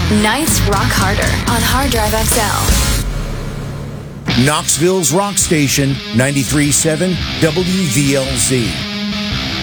Nights rock harder on Hard Drive XL. Knoxville's rock station, 93.7 WVLZ.